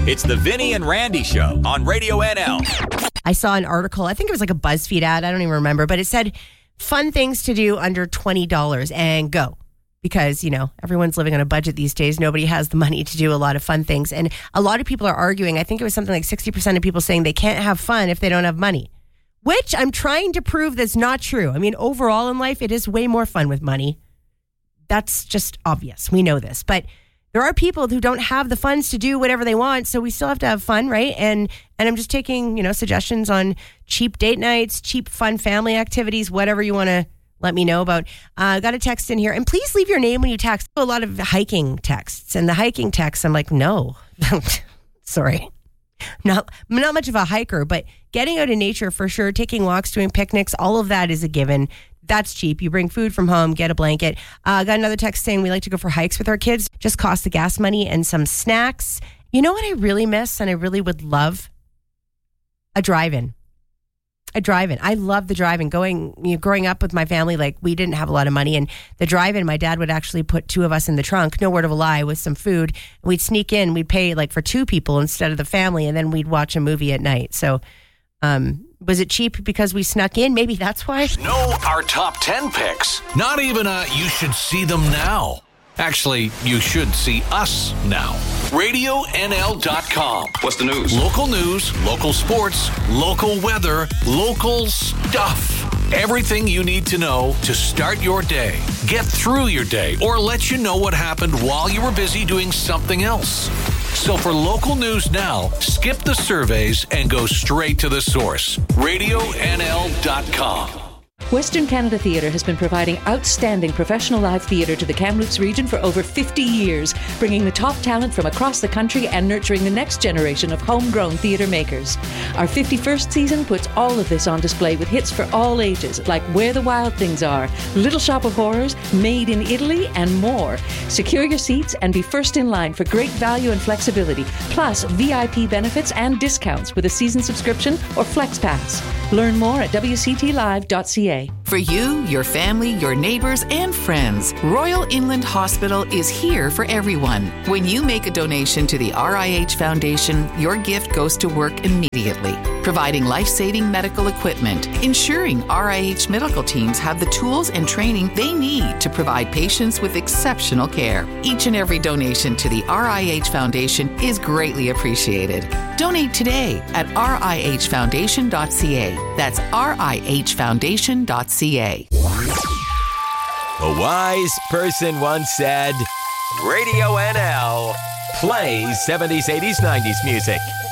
It's the Vinny and Randy Show on Radio NL. I saw an article, I think it was like a BuzzFeed ad, I don't even remember, but it said fun things to do under $20 and go. Because, everyone's living on a budget these days. Nobody has the money to do a lot of fun things. And a lot of people are arguing. I think it was something like 60% of people saying they can't have fun if they don't have money, which I'm trying to prove that's not true. I mean, overall in life, it is way more fun with money. That's just obvious. We know this. But there are people who don't have the funds to do whatever they want. So we still have to have fun, right? And I'm just taking, suggestions on cheap date nights, cheap fun family activities, whatever you want to let me know about. Got a text in here. And please leave your name when you text. A lot of hiking texts. And the hiking texts, I'm like, no. Sorry. Not much of a hiker, but getting out in nature for sure. Taking walks, doing picnics, all of that is a given. That's cheap. You bring food from home, get a blanket. Got another text saying we like to go for hikes with our kids. Just cost the gas money and some snacks. You know what I really miss and I really would love? A drive-in. I love the drive-in. Growing up with my family, like we didn't have a lot of money, and the drive-in, my dad would actually put two of us in the trunk, no word of a lie, with some food. We'd sneak in. We'd pay like for two people instead of the family, and then we'd watch a movie at night. So, was it cheap because we snuck in? Maybe that's why. Know our top 10 picks. Not even you should see them now. Actually, you should see us now. RadioNL.com. What's the news? Local news, local sports, local weather, local stuff. Everything you need to know to start your day, get through your day, or let you know what happened while you were busy doing something else. So for local news now, skip the surveys and go straight to the source. RadioNL.com. Western Canada Theatre has been providing outstanding professional live theatre to the Kamloops region for over 50 years, bringing the top talent from across the country and nurturing the next generation of homegrown theatre makers. Our 51st season puts all of this on display with hits for all ages, like Where the Wild Things Are, Little Shop of Horrors, Made in Italy, and more. Secure your seats and be first in line for great value and flexibility, plus VIP benefits and discounts with a season subscription or Flex Pass. Learn more at wctlive.ca. For you, your family, your neighbors, and friends, Royal Inland Hospital is here for everyone. When you make a donation to the RIH Foundation, your gift goes to work immediately, providing life-saving medical equipment, ensuring RIH medical teams have the tools and training they need to provide patients with exceptional care. Each and every donation to the RIH Foundation is greatly appreciated. Donate today at rihfoundation.ca. That's rihfoundation.ca. A wise person once said, Radio NL plays 70s, 80s, 90s music.